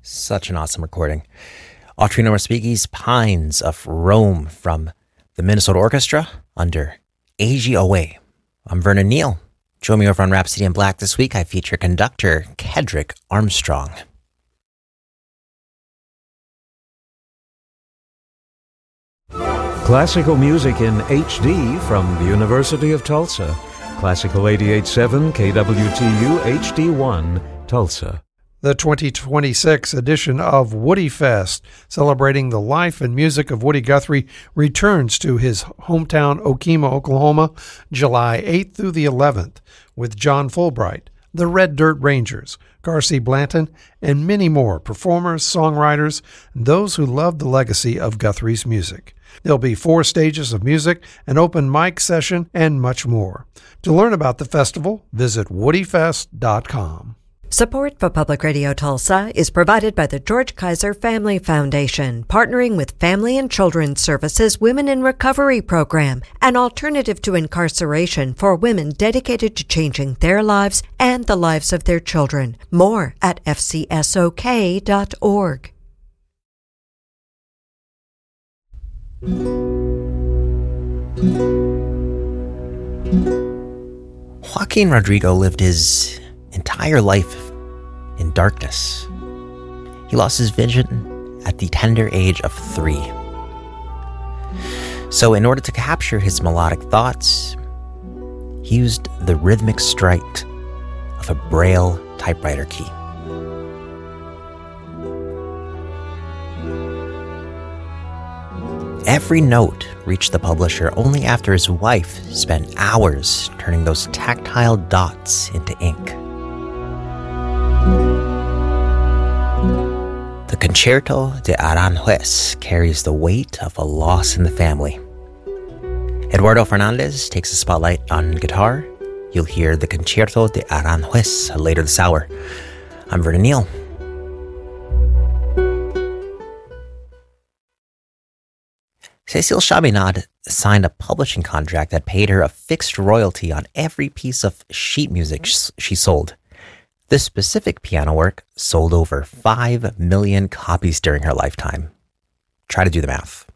Such an awesome recording. Autry Respighi's Pines of Rome from the Minnesota Orchestra under AGOA. I'm Vernon Neal. Join me over on Rhapsody in Black this week. I feature conductor Kedrick Armstrong. Classical music in HD from the University of Tulsa. Classical 88.7 KWTU HD1, Tulsa. The 2026 edition of Woody Fest, celebrating the life and music of Woody Guthrie, returns to his hometown Okemah, Oklahoma, July 8th through the 11th, with John Fulbright, the Red Dirt Rangers, Garcy Blanton, and many more performers, songwriters, and those who love the legacy of Guthrie's music. There'll be 4 stages of music, an open mic session, and much more. To learn about the festival, visit woodyfest.com. Support for Public Radio Tulsa is provided by the George Kaiser Family Foundation, partnering with Family and Children's Services Women in Recovery Program, an alternative to incarceration for women dedicated to changing their lives and the lives of their children. More at fcsok.org. Joaquin Rodrigo lived his entire life in darkness. He lost his vision at the tender age of 3. So in order to capture his melodic thoughts, he used the rhythmic strike of a Braille typewriter key. Every note reached the publisher only after his wife spent hours turning those tactile dots into ink. The Concerto de Aranjuez carries the weight of a loss in the family. Eduardo Fernandez takes the spotlight on guitar. You'll hear the Concerto de Aranjuez later this hour. I'm Vernon Neal. Cécile Chaminade signed a publishing contract that paid her a fixed royalty on every piece of sheet music she sold. This specific piano work sold over 5 million copies during her lifetime. Try to do the math.